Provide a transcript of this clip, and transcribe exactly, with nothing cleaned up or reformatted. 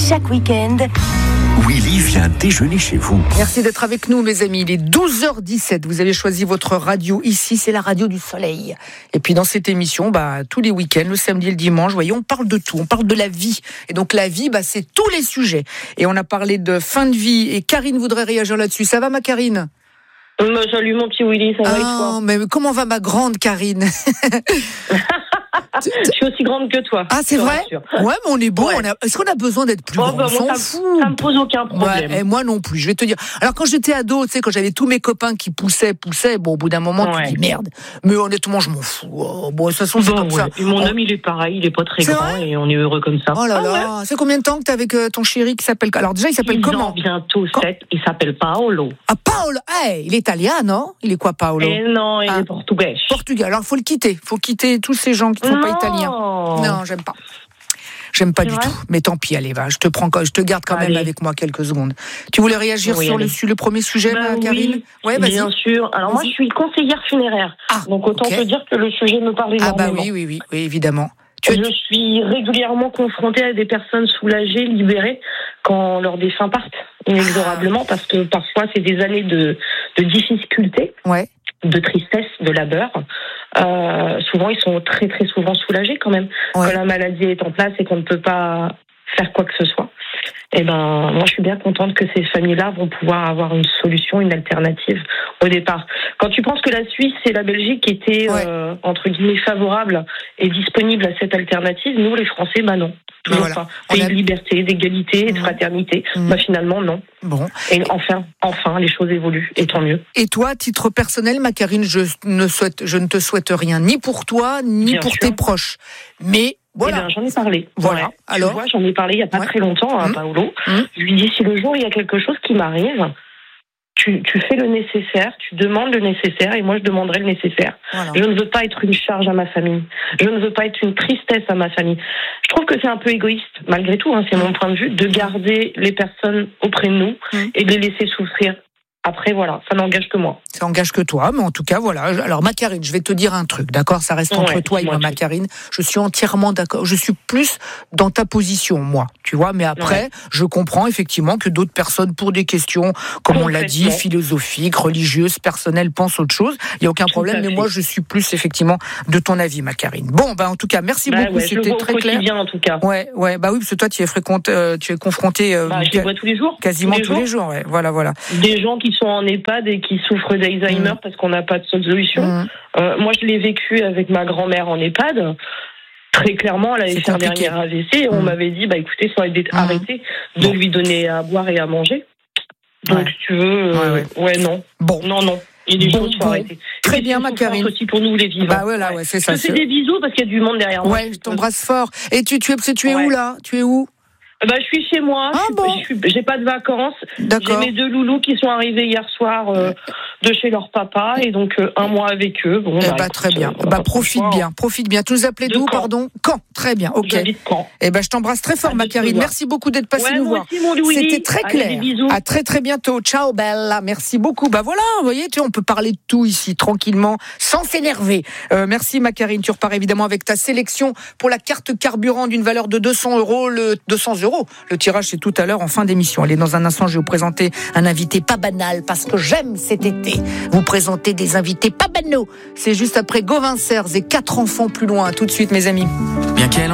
chaque week-end, Willy vient déjeuner chez vous. Merci d'être avec nous, mes amis. Il est douze heures dix-sept. Vous avez choisi votre radio ici. C'est la radio du soleil. Et puis, dans cette émission, bah, tous les week-ends, le samedi et le dimanche, voyez, on parle de tout. On parle de la vie. Et donc, la vie, bah, c'est tous les sujets. Et on a parlé de fin de vie. Et Karine voudrait réagir là-dessus. Ça va, ma Karine? Bah, salut, mon petit Willy. Ça va et toi? Ah, mais comment va ma grande Karine? Je suis aussi grande que toi. Ah, c'est vrai? Ouais, mais on est beau. Ouais. On a... Est-ce qu'on a besoin d'être plus Oh, grand? bah, On moi, s'en ça, fout. ça me pose aucun problème. Ouais, et moi non plus, je vais te dire. Alors, quand j'étais ado, tu sais, quand j'avais tous mes copains qui poussaient, poussaient, bon, au bout d'un moment, Ouais. tu te dis merde. Mais honnêtement, je m'en fous. Oh, bon, de toute façon, c'est Bon, comme ouais. ça. Et mon On- homme, il est pareil, il est pas très C'est grand vrai et on est heureux comme ça. Oh là Ah là, ouais. c'est combien de temps que t'es avec euh, ton chéri qui s'appelle... Alors déjà, il s'appelle Ils comment? ont bientôt Quand- sept, il s'appelle Paolo. Ah, Paolo. Hey, il est italien, non? Il est quoi, Paolo? Et non, il Ah. est portugais. Portugais. Alors, il faut le quitter. Il faut quitter tous ces gens qui ne sont pas Non. italiens. Non, j'aime pas. J'aime pas C'est du vrai tout. Mais tant pis, allez, va. Je te prends, je te garde quand même Allez. avec moi quelques secondes. Tu voulais réagir Oui, sur le, allez. sur le premier sujet, Bah ma oui, Karine? Ouais, vas-y. bien sûr. Alors moi, Vas-y. je suis conseillère funéraire. Ah, Donc autant ok. te dire que le sujet me parle Ah bah énormément. oui, oui, oui, oui, évidemment. Tu Je suis régulièrement confrontée à des personnes soulagées, libérées, quand leurs défunts partent inexorablement, parce que parfois c'est des années de, de difficultés, Ouais. de tristesse, de labeur. Euh, souvent, ils sont très très souvent soulagés quand même. Ouais. Quand la maladie est en place et qu'on ne peut pas faire quoi que ce soit. Et ben, moi, je suis bien contente que ces familles-là vont pouvoir avoir une solution, une alternative au départ. Quand tu penses que la Suisse et la Belgique étaient Ouais. euh, entre guillemets favorables et disponibles à cette alternative, nous, les Français, bah non, toujours Voilà. pas. On Pays a- de liberté, d'égalité, et de Mmh. fraternité. Mmh. Bah finalement, non. Bon. Et enfin, enfin, les choses évoluent, et tant mieux. Et toi, à titre personnel, ma Karine, je ne souhaite, je ne te souhaite rien, ni pour toi, ni Bien pour sûr. tes proches. Mais voilà. Eh ben, j'en ai parlé. Voilà. Ouais. Alors tu vois, j'en ai parlé il y a pas Ouais. très longtemps à Mmh. Paolo. Mmh. Je lui dis, si le jour il y a quelque chose qui m'arrive, tu, tu fais le nécessaire, tu demandes le nécessaire, et moi je demanderai le nécessaire. Voilà. Je ne veux pas être une charge à ma famille. Je ne veux pas être une tristesse à ma famille. Je trouve que c'est un peu égoïste, malgré tout, hein, c'est mon point de vue, de garder les personnes auprès de nous Mmh. et de les laisser souffrir. Après, voilà, ça n'engage que moi. Ça engage que toi, mais en tout cas, voilà. Alors, ma Karine, je vais te dire un truc, d'accord? Ça reste entre Ouais, toi et moi, dis-moi ma tout. Karine. Je suis entièrement d'accord. Je suis plus dans ta position, moi. Tu vois, mais après, Ouais. je comprends effectivement que d'autres personnes, pour des questions, comme on l'a dit, Complètement. philosophiques, religieuses, personnelles, pensent autre chose. Il n'y a aucun Tout problème, à mais fait. moi, je suis plus effectivement de ton avis, ma Karine. Bon, bah, en tout cas, merci Bah beaucoup. ouais, je le C'était vois au très clair. quotidien, en tout cas. Ouais, ouais, bah oui, parce que toi, tu es fréquente, euh, tu es confronté euh, Bah, je les vois tous les jours. quasiment tous les jours. Ouais, voilà, voilà. Des gens qui sont en EHPAD et qui souffrent d'Alzheimer Mmh. parce qu'on n'a pas de solution. Mmh. Euh, moi, je l'ai vécu avec ma grand-mère en EHPAD. Très clairement, elle avait C'est fait un compliqué. dernier A V C et on Mmh. m'avait dit, bah écoutez, il faut arrêter Mmh. arrêter de Bon. lui donner à boire et à manger. Donc, Ouais. si tu veux, euh, Ouais, ouais, non. Bon. Non, non. Il y a des Bon, choses qu'il faut bon. arrêter. Très Et puis, bien, c'est ma une souffrance Karine. aussi pour nous, les vivants. Bah ouais, là, ouais, c'est ça. Je te fais c'est- des bisous parce qu'il y a du monde derrière moi. Ouais, je t'embrasse fort. Et tu, tu es, tu es Ouais. où là? Tu es où? Bah, je suis chez moi. Ah, je suis- bon. je suis- j'ai pas de vacances. J'ai D'accord. mes deux loulous qui sont arrivés hier soir euh, de chez leur papa et donc euh, un mois avec eux. Bon, Eh bah, bah, écoute, très bien. euh, Bah, bah, profite franchement, bien, profite bien. Tu nous appelais De d'où, Caen. pardon? Caen. Très bien, ok. J'habite Caen. Eh ben, je t'embrasse très fort, À ma bientôt, Karine. voir. Merci beaucoup d'être passée Ouais, nous moi voir. aussi, mon Louis. C'était très Allez, clair. des bisous. À très très bientôt. Ciao, Bella. Merci beaucoup. Bah voilà, vous voyez, tu vois, on peut parler de tout ici tranquillement, sans s'énerver. Euh, merci, ma Karine. Tu repars évidemment avec ta sélection pour la carte carburant d'une valeur de deux cents euros. Le deux cents euros. Le tirage, c'est tout à l'heure en fin d'émission. Allez, dans un instant, je vais vous présenter un invité pas banal parce que j'aime cet été. Vous présenter des invités pas banaux. C'est juste après Gauvin Serres et quatre enfants plus loin. À tout de suite, mes amis. Bien qu'elle